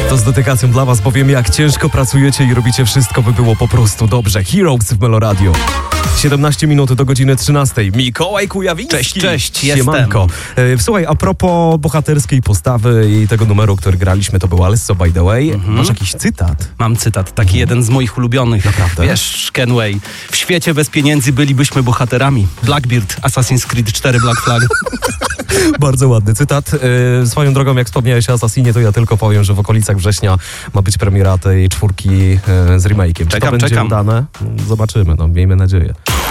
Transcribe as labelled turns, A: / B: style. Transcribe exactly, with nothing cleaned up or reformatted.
A: To z dedykacją dla was, bo wiem, jak ciężko pracujecie i robicie wszystko, by było po prostu dobrze. Heroes w Meloradio. siedemnaście minut do godziny trzynastej. Mikołaj Kujawiński.
B: Cześć, cześć,
A: Siemanko.
B: jestem.
A: Słuchaj, a propos bohaterskiej postawy i tego numeru, który graliśmy, to był Also by the way. Mhm. Masz jakiś cytat?
B: Mam cytat, taki mhm. jeden z moich ulubionych.
A: Naprawdę?
B: Wiesz, Kenway, w świecie bez pieniędzy bylibyśmy bohaterami. Blackbeard, Assassin's Creed cztery, Black Flag.
A: Bardzo ładny cytat. Yy, swoją drogą, jak wspomniałeś o Assassinie, to ja tylko powiem, że w okolicach września ma być premiera tej czwórki yy, z remake'iem. Czy
B: Czekam,
A: to będzie
B: czekam.
A: udane? Zobaczymy, no miejmy nadzieję.